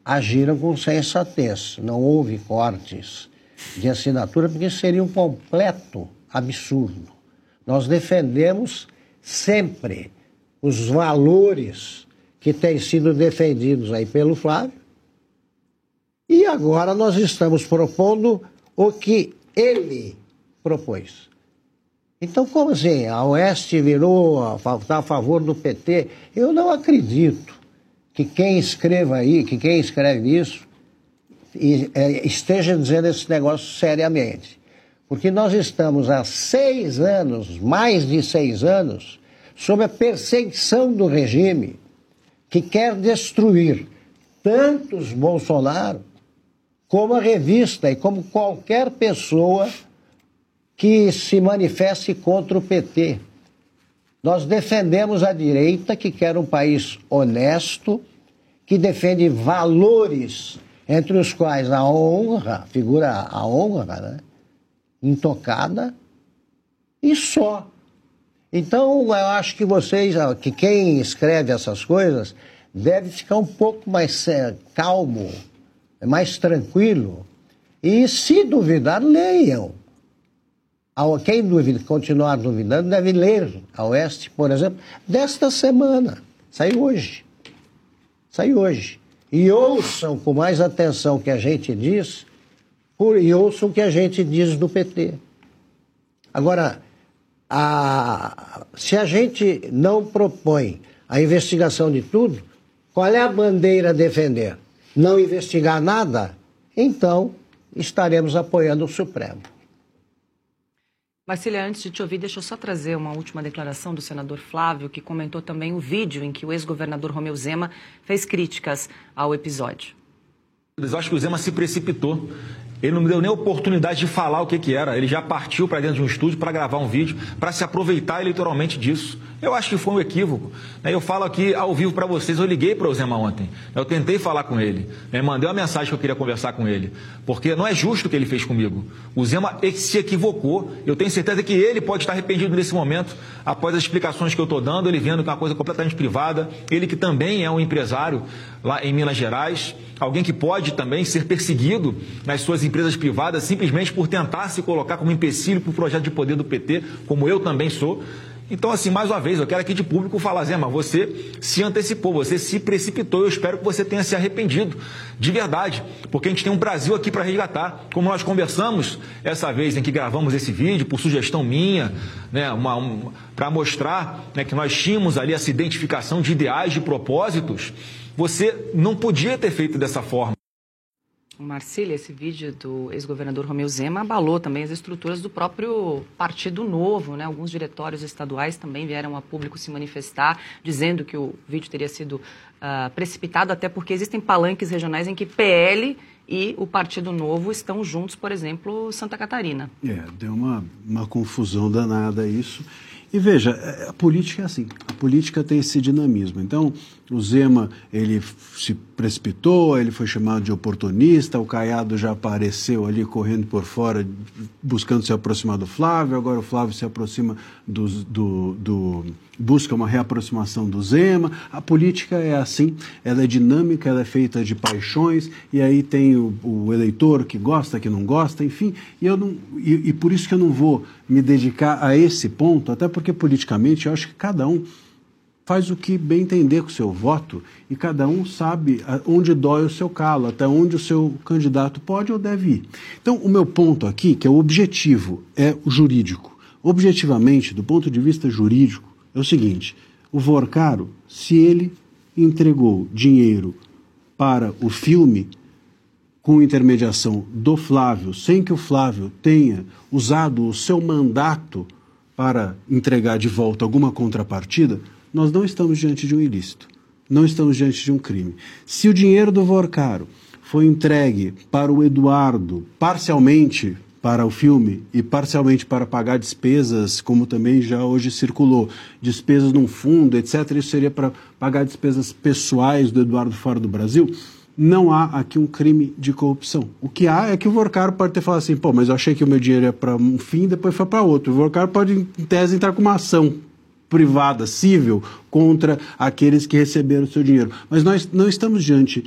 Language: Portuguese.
agiram com sensatez. Não houve cortes de assinatura, porque seria um completo absurdo. Nós defendemos sempre os valores que têm sido defendidos aí pelo Flávio, e agora nós estamos propondo o que ele propôs. Então, como assim? A Oeste está a favor do PT? Eu não acredito que quem escreve isso, esteja dizendo esse negócio seriamente. Porque nós estamos há 6 anos, mais de 6 anos, sob a perseguição do regime que quer destruir tanto os Bolsonaro como a revista e como qualquer pessoa que se manifeste contra o PT. Nós defendemos a direita, que quer um país honesto, que defende valores, entre os quais a honra, figura a honra, né? Intocada, e só. Então, eu acho que quem escreve essas coisas deve ficar um pouco mais calmo, mais tranquilo, e se duvidar, leiam. Quem continuar duvidando deve ler a Oeste, por exemplo, desta semana. Saiu hoje. E ouçam com mais atenção o que a gente diz, e ouçam o que a gente diz do PT. Agora, se a gente não propõe a investigação de tudo, qual é a bandeira a defender? Não investigar nada? Então, estaremos apoiando o Supremo. Marcília, antes de te ouvir, deixa eu só trazer uma última declaração do senador Flávio, que comentou também o vídeo em que o ex-governador Romeu Zema fez críticas ao episódio. Eu acho que o Zema se precipitou. Ele não me deu nem oportunidade de falar o que era. Ele já partiu para dentro de um estúdio para gravar um vídeo, para se aproveitar eleitoralmente disso. Eu acho que foi um equívoco. Eu falo aqui ao vivo para vocês, eu liguei para o Zema ontem. Eu tentei falar com ele. Mandei uma mensagem que eu queria conversar com ele. Porque não é justo o que ele fez comigo. O Zema se equivocou. Eu tenho certeza que ele pode estar arrependido nesse momento, após as explicações que eu estou dando, ele vendo que é uma coisa completamente privada. Ele que também é um empresário lá em Minas Gerais. Alguém que pode também ser perseguido nas suas empresas privadas simplesmente por tentar se colocar como empecilho para o projeto de poder do PT, como eu também sou. Então, assim, mais uma vez, eu quero aqui de público falar, Zema, você se antecipou, você se precipitou, eu espero que você tenha se arrependido, de verdade, porque a gente tem um Brasil aqui para resgatar, como nós conversamos essa vez em que gravamos esse vídeo, por sugestão minha, né, para mostrar, né, que nós tínhamos ali essa identificação de ideais, de propósitos. Você não podia ter feito dessa forma. Marcília, esse vídeo do ex-governador Romeu Zema abalou também as estruturas do próprio Partido Novo, né? Alguns diretórios estaduais também vieram a público se manifestar, dizendo que o vídeo teria sido precipitado, até porque existem palanques regionais em que PL e o Partido Novo estão juntos, por exemplo, Santa Catarina. Deu uma confusão danada isso. E veja, a política é assim, a política tem esse dinamismo. Então, o Zema, ele se precipitou, ele foi chamado de oportunista, o Caiado já apareceu ali correndo por fora, buscando se aproximar do Flávio, agora o Flávio se aproxima busca uma reaproximação do Zema. A política é assim, ela é dinâmica, ela é feita de paixões, e aí tem o eleitor que gosta, que não gosta, enfim, e por isso que eu não vou me dedicar a esse ponto, até porque politicamente eu acho que cada um faz o que bem entender com o seu voto e cada um sabe onde dói o seu calo, até onde o seu candidato pode ou deve ir. Então, o meu ponto aqui, que é o objetivo, é o jurídico. Objetivamente, do ponto de vista jurídico, é o seguinte: o Vorcaro, se ele entregou dinheiro para o filme com intermediação do Flávio, sem que o Flávio tenha usado o seu mandato para entregar de volta alguma contrapartida, nós não estamos diante de um ilícito, não estamos diante de um crime. Se o dinheiro do Vorcaro foi entregue para o Eduardo, parcialmente para o filme e parcialmente para pagar despesas, como também já hoje circulou, despesas num fundo, etc., isso seria para pagar despesas pessoais do Eduardo fora do Brasil, não há aqui um crime de corrupção. O que há é que o Vorcaro pode ter falado assim, mas eu achei que o meu dinheiro ia para um fim, depois foi para outro. O Vorcaro pode, em tese, entrar com uma ação privada, civil, contra aqueles que receberam o seu dinheiro. Mas nós não estamos diante